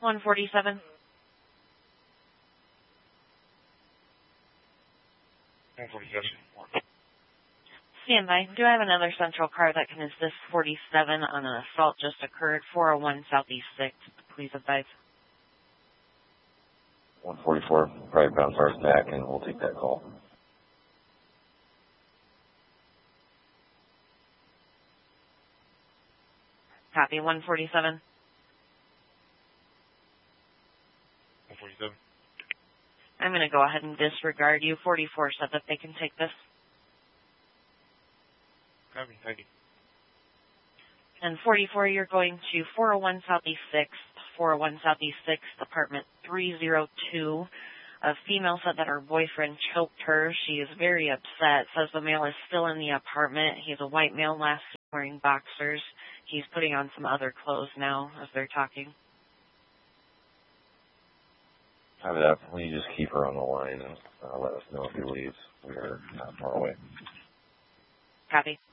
147. 147. Stand by. Do I have another central car that can assist 47 on an assault just occurred? 401 Southeast 6. Please advise. 144. Probably bounce ours back and we'll take that call. Copy. 147. 147. I'm going to go ahead and disregard you. 44 said that they can take this. Copy. Thank you. And 44, you're going to 401 Southeast 6th, 401 Southeast 6th, apartment 302. A female said that her boyfriend choked her. She is very upset. Says the male is still in the apartment. He's a white male, last seen wearing boxers. He's putting on some other clothes now as they're talking. Have that. Will you just keep her on the line and let us know if he leaves? We are not far away. Copy.